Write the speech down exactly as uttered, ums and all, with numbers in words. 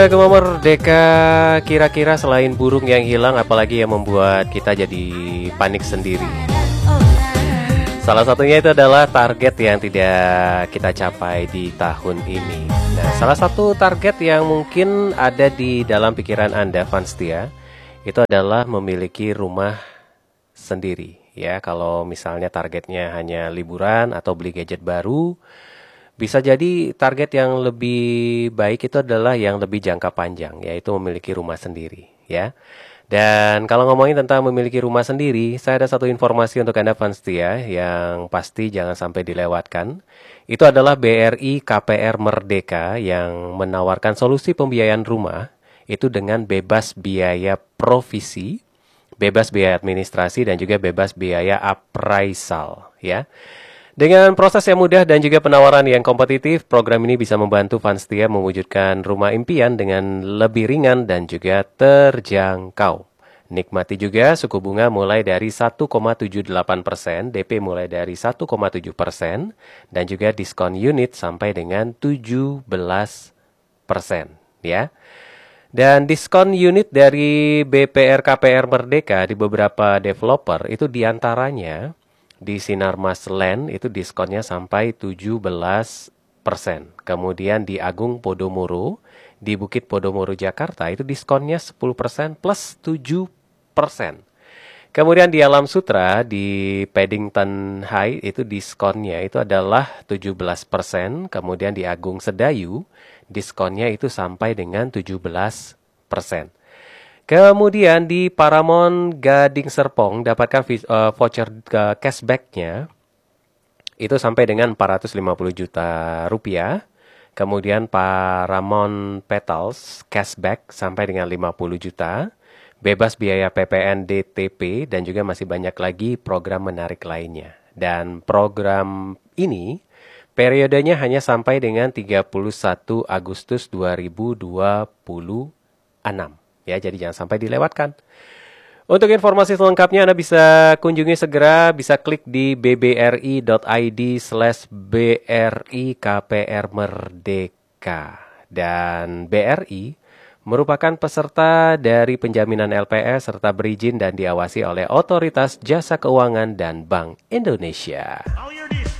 Agama Merdeka, kira-kira selain burung yang hilang, apalagi yang membuat kita jadi panik sendiri? Salah satunya itu adalah target yang tidak kita capai di tahun ini. Nah, salah satu target yang mungkin ada di dalam pikiran Anda, Fanstia, itu adalah memiliki rumah sendiri. Ya, kalau misalnya targetnya hanya liburan atau beli gadget baru, bisa jadi target yang lebih baik itu adalah yang lebih jangka panjang, yaitu memiliki rumah sendiri, ya. Dan kalau ngomongin tentang memiliki rumah sendiri, saya ada satu informasi untuk Anda Fanstia yang pasti jangan sampai dilewatkan. Itu adalah B R I K P R Merdeka yang menawarkan solusi pembiayaan rumah itu dengan bebas biaya provisi, bebas biaya administrasi, dan juga bebas biaya appraisal, ya. Dengan proses yang mudah dan juga penawaran yang kompetitif, program ini bisa membantu Fanstia mewujudkan rumah impian dengan lebih ringan dan juga terjangkau. Nikmati juga suku bunga mulai dari satu koma tujuh delapan persen, D P mulai dari satu koma tujuh persen, dan juga diskon unit sampai dengan tujuh belas persen, ya. Dan diskon unit dari B P R K P R Merdeka di beberapa developer itu diantaranya di Sinarmas Land itu diskonnya sampai tujuh belas persen. Kemudian di Agung Podomoro, di Bukit Podomoro Jakarta itu diskonnya sepuluh persen plus tujuh persen. Kemudian di Alam Sutra di Paddington High itu diskonnya itu adalah tujuh belas persen. Kemudian di Agung Sedayu diskonnya itu sampai dengan tujuh belas persen. Kemudian di Paramount Gading Serpong dapatkan uh, voucher uh, cashback-nya itu sampai dengan empat ratus lima puluh juta rupiah. Kemudian Paramount Petals cashback sampai dengan lima puluh juta. Bebas biaya P P N D T P dan juga masih banyak lagi program menarik lainnya. Dan program ini periodenya hanya sampai dengan tiga puluh satu Agustus dua ribu dua puluh enam. Ya, jadi jangan sampai dilewatkan. Untuk informasi selengkapnya Anda bisa kunjungi segera, bisa klik di bbri.id slash brikprmerdeka. Dan B R I merupakan peserta dari penjaminan L P S serta berizin dan diawasi oleh Otoritas Jasa Keuangan dan Bank Indonesia.